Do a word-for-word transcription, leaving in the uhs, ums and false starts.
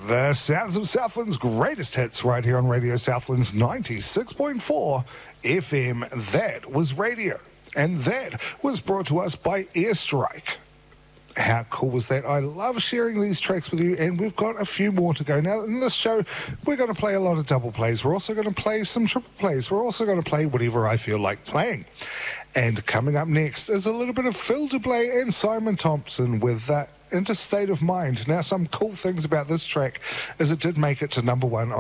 The sounds of Southland's greatest hits right here on Radio Southland's ninety-six point four F M. That was Radio. And that was brought to us by Airstrike. How cool was that? I love sharing these tracks with you, and we've got a few more to go. Now, in this show, we're going to play a lot of double plays. We're also going to play some triple plays. We're also going to play whatever I feel like playing. And coming up next is a little bit of Phil DeBlay and Simon Thompson with that Interstate of Mind. Now, some cool things about this track is it did make it to number one